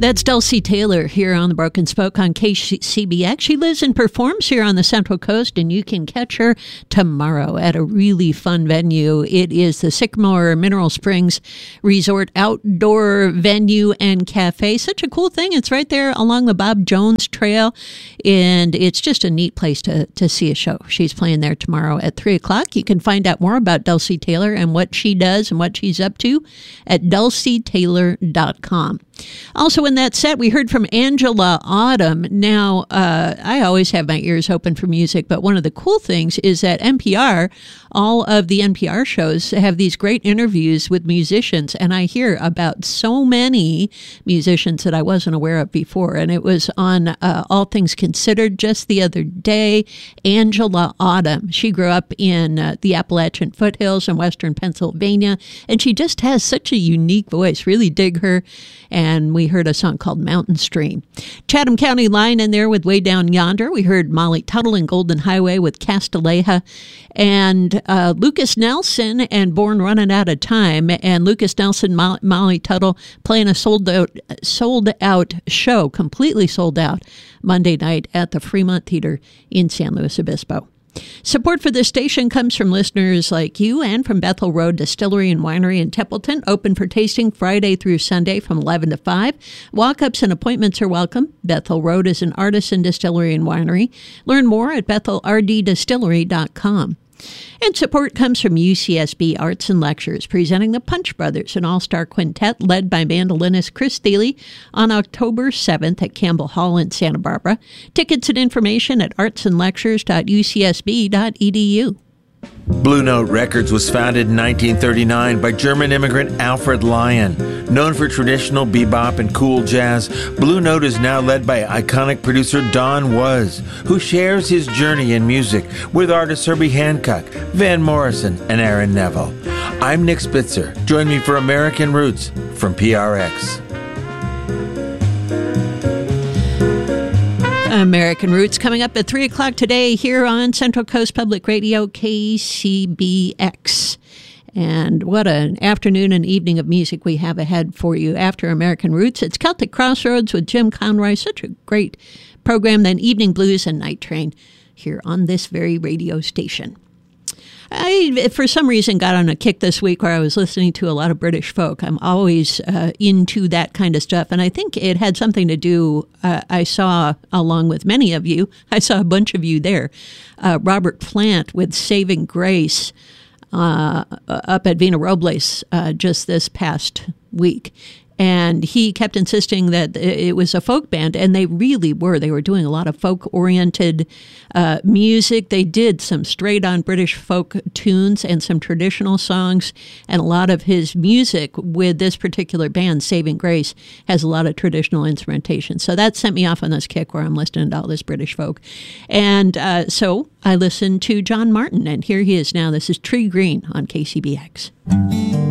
That's Dulcie Taylor here on the Broken Spoke on KCBX. She lives and performs here on the Central Coast, and you can catch her tomorrow at a really fun venue. It is the Sycamore Mineral Springs Resort Outdoor Venue and Cafe. Such a cool thing. It's right there along the Bob Jones Trail, and it's just a neat place to see a show. She's playing there tomorrow at 3 o'clock. You can find out more about Dulcie Taylor and what she does and what she's up to at dulcietaylor.com. Also in that set, we heard from Angela Autumn. Now, I always have my ears open for music, but one of the cool things is that NPR, all of the NPR shows have these great interviews with musicians, and I hear about so many musicians that I wasn't aware of before. And it was on All Things Considered just the other day. Angela Autumn, she grew up in the Appalachian foothills in western Pennsylvania, and she just has such a unique voice. Really dig her. And we heard a song called Mountain Stream. Chatham County Line in there with Way Down Yonder. We heard Molly Tuttle and Golden Highway with Castilleja. And Lucas Nelson and Born Running Out of Time. And Lucas Nelson, Molly Tuttle playing a sold out show, completely sold out, Monday night at the Fremont Theater in San Luis Obispo. Support for this station comes from listeners like you and from Bethel Road Distillery and Winery in Templeton, open for tasting Friday through Sunday from 11 to 5. Walk-ups and appointments are welcome. Bethel Road is an artisan distillery and winery. Learn more at bethelrddistillery.com. And support comes from UCSB Arts and Lectures, presenting the Punch Brothers, an all-star quintet led by mandolinist Chris Thiele, on October 7th at Campbell Hall in Santa Barbara. Tickets and information at artsandlectures.ucsb.edu. Blue Note Records was founded in 1939 by German immigrant Alfred Lion. Known for traditional bebop and cool jazz, Blue Note is now led by iconic producer Don Was, who shares his journey in music with artists Herbie Hancock, Van Morrison, and Aaron Neville. I'm Nick Spitzer. Join me for American Roots from PRX. American Roots coming up at 3 o'clock today here on Central Coast Public Radio, KCBX. And what an afternoon and evening of music we have ahead for you after American Roots. It's Celtic Crossroads with Jim Conroy. Such a great program. Then Evening Blues and Night Train here on this very radio station. I, for some reason, got on a kick this week where I was listening to a lot of British folk. I'm always into that kind of stuff. And I think it had something to do, I saw, along with many of you, I saw a bunch of you there, Robert Plant with Saving Grace up at Vina Robles just this past week. And he kept insisting that it was a folk band, and they really were. They were doing a lot of folk-oriented music. They did some straight-on British folk tunes and some traditional songs, and a lot of his music with this particular band, Saving Grace, has a lot of traditional instrumentation. So that sent me off on this kick where I'm listening to all this British folk. And so I listened to John Martin, and here he is now. This is Tree Green on KCBX.